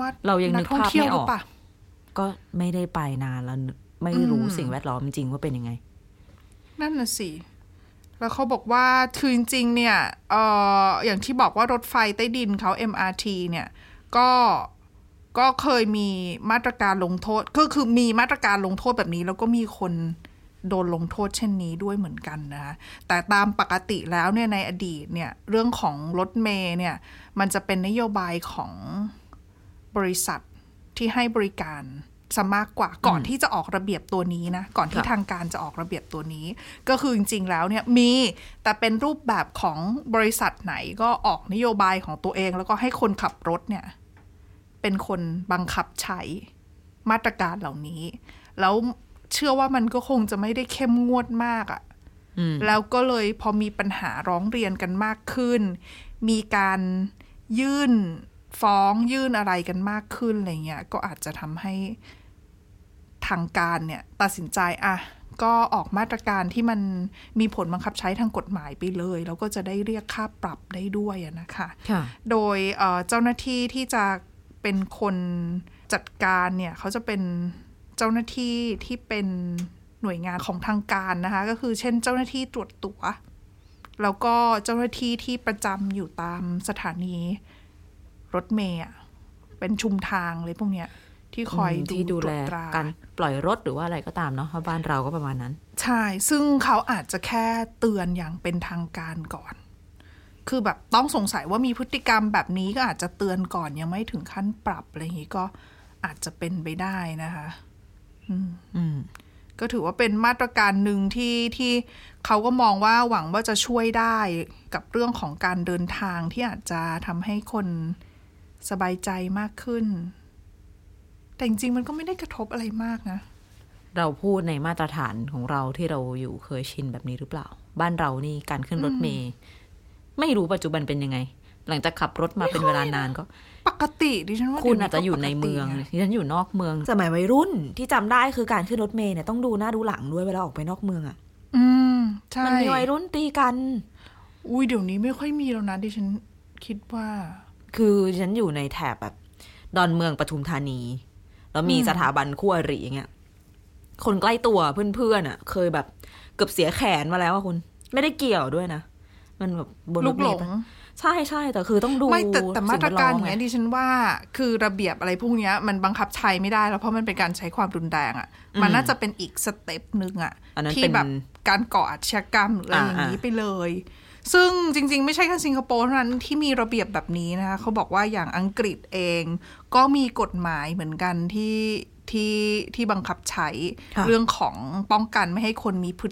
ว่าเรายังนึกภาพไม่ออกก็ไม่ได้ไปนานแล้วไม่รู้สิ่งแวดล้อมจริงว่าเป็นยังไงนั่นน่ะสิแล้วเขาบอกว่าคือจริงๆเนี่ยอย่างที่บอกว่ารถไฟใต้ดินเขา MRT เนี่ยก็เคยมีมาตรการลงโทษก็คือมีมาตรการลงโทษแบบนี้แล้วก็มีคนโดนลงโทษเช่นนี้ด้วยเหมือนกันนะคะแต่ตามปกติแล้วเนี่ยในอดีตเนี่ยเรื่องของรถเมล์เนี่ยมันจะเป็นนโยบายของบริษัทที่ให้บริการซะมากกว่าก่อนที่จะออกระเบียบตัวนี้นะก่อนที่ทางการจะออกระเบียบตัวนี้ก็คือจริงๆแล้วเนี่ยมีแต่เป็นรูปแบบของบริษัทไหนก็ออกนโยบายของตัวเองแล้วก็ให้คนขับรถเนี่ยเป็นคนบังคับใช้มาตรการเหล่านี้แล้วเชื่อว่ามันก็คงจะไม่ได้เข้มงวดมากอะแล้วก็เลยพอมีปัญหาร้องเรียนกันมากขึ้นมีการยื่นฟ้องยื่นอะไรกันมากขึ้นอะไรเงี้ยก็อาจจะทำให้ทางการเนี่ยตัดสินใจก็ออกมาตรการที่มันมีผลบังคับใช้ทางกฎหมายไปเลยแล้วก็จะได้เรียกค่าปรับได้ด้วยนะคะโดยเจ้าหน้าที่ที่จะเป็นคนจัดการเนี่ยเขาจะเป็นเจ้าหน้าที่ที่เป็นหน่วยงานของทางการนะคะก็คือเช่นเจ้าหน้าที่ตรวจตั๋วแล้วก็เจ้าหน้าที่ที่ประจำอยู่ตามสถานีรถเมล์เป็นชุมทางเลยพวกเนี้ยที่คอยดูแลการปล่อยรถหรือว่าอะไรก็ตามเนาะเพราะบ้านเราก็ประมาณนั้นใช่ซึ่งเขาอาจจะแค่เตือนอย่างเป็นทางการก่อนคือแบบต้องสงสัยว่ามีพฤติกรรมแบบนี้ก็อาจจะเตือนก่อนยังไม่ถึงขั้นปรับอะไรอย่างนี้ก็อาจจะเป็นไปได้นะคะก็ถือว่าเป็นมาตรการหนึ่งที่เขาก็มองว่าหวังว่าจะช่วยได้กับเรื่องของการเดินทางที่อาจจะทำให้คนสบายใจมากขึ้นแต่จริงๆมันก็ไม่ได้กระทบอะไรมากนะเราพูดในมาตรฐานของเราที่เราอยู่เคยชินแบบนี้หรือเปล่าบ้านเรานี่การขึ้นรถเมล์ไม่รู้ปัจจุบันเป็นยังไงหลังจากขับรถมาเป็นเวลานานก็ปกติดิฉันว่าคุณอาจจะอยู่ในเมืองดิฉันอยู่นอกเมืองสมัยวัยรุ่นที่จำได้คือการขึ้นรถเมล์เนี่ยต้องดูหน้าดูหลังด้วยเวลาออกไปนอกเมืองใช่มันมีวัยรุ่นตีกันเดี๋ยวนี้ไม่ค่อยมีแล้วนะดิฉันคิดว่าคือฉันอยู่ในแถบแบบดอนเมืองปทุมธานีแล้วมีสถาบันคู่อริอย่างเงี้ยคนใกล้ตัวเพื่อนๆเคยแบบเกือบเสียแขนมาแล้วคุณไม่ได้เกี่ยวด้วยนะมันแบบบนรถเมล์ใช่แต่คือต้องดูไม่แต่มาตรการอย่างนี้ดิฉันว่าคือระเบียบอะไรพวกนี้มันบังคับใช้ไม่ได้แล้วเพราะมันเป็นการใช้ความรุนแรงมันน่าจะเป็นอีกสเต็ปนึงที่แบบการก่ออาชญากรรมหรืออะไรอย่างนี้ไปเลยซึ่งจริงๆไม่ใช่แค่สิงคโปร์เท่านั้นที่มีระเบียบแบบนี้นะคะเขาบอกว่าอย่างอังกฤษเองก็มีกฎหมายเหมือนกันที่บังคับใช้เรื่องของป้องกันไม่ให้คนมีพฤ